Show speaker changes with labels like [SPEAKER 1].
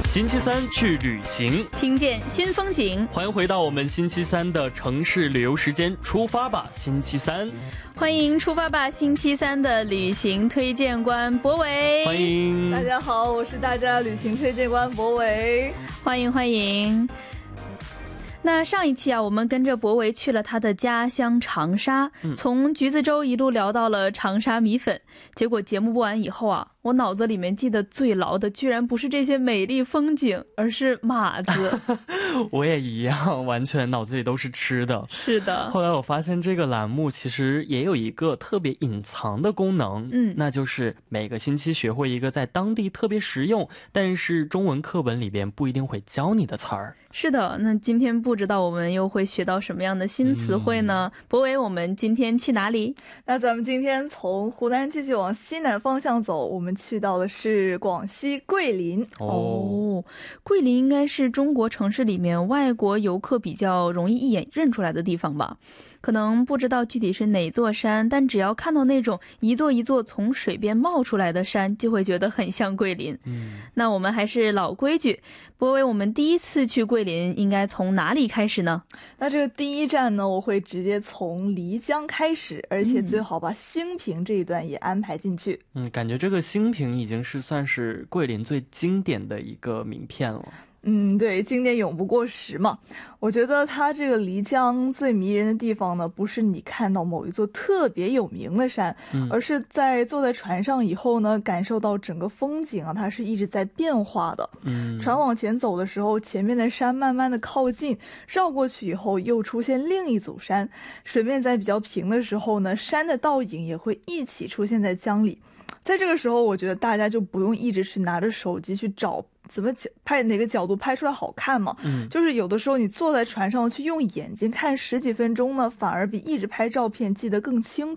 [SPEAKER 1] 星期三去旅行，
[SPEAKER 2] 听见新风景。
[SPEAKER 1] 欢迎回到我们星期三的城市旅游时间，出发吧星期三。
[SPEAKER 2] 欢迎出发吧星期三的旅行推荐官博伟。
[SPEAKER 1] 欢迎
[SPEAKER 3] 大家好，我是大家旅行推荐官博伟。
[SPEAKER 2] 欢迎欢迎。那上一期啊，我们跟着博维去了他的家乡长沙，从橘子洲一路聊到了长沙米粉。结果节目播完以后啊，我脑子里面记得最牢的居然不是这些美丽风景，而是码子。
[SPEAKER 1] 我也一样，完全脑子里都是吃的。
[SPEAKER 2] 是的。
[SPEAKER 1] 后来我发现这个栏目其实也有一个特别隐藏的功能，那就是每个星期学会一个在当地特别实用，但是中文课本里边不一定会教你的词儿。
[SPEAKER 2] 是的，那今天不知道我们又会学到什么样的新词汇呢？博伟，我们今天去哪里？
[SPEAKER 3] 那咱们今天从湖南继续往西南方向走，我们去到的是广西桂林。
[SPEAKER 2] 桂林应该是中国城市里面外国游客比较容易一眼认出来的地方吧。可能不知道具体是哪座山，但只要看到那种一座一座从水边冒出来的山，就会觉得很像桂林。那我们还是老规矩，博伟，我们第一次去桂林应该从哪里开始呢？
[SPEAKER 3] 那这个第一站呢，我会直接从漓江开始，而且最好把兴平这一段也安排进去。
[SPEAKER 1] 感觉这个兴平已经是算是桂林最经典的一个名片了。
[SPEAKER 3] 对，经典永不过时嘛。我觉得它这个漓江最迷人的地方呢，不是你看到某一座特别有名的山，而是在坐在船上以后呢，感受到整个风景啊，它是一直在变化的。船往前走的时候，前面的山慢慢的靠近，绕过去以后又出现另一组山，水面在比较平的时候呢，山的倒影也会一起出现在江里。在这个时候，我觉得大家就不用一直去拿着手机去找怎么拍哪个角度拍出来好看嘛，就是有的时候你坐在船上去用眼睛看十几分钟呢，反而比一直拍照片记得更清楚。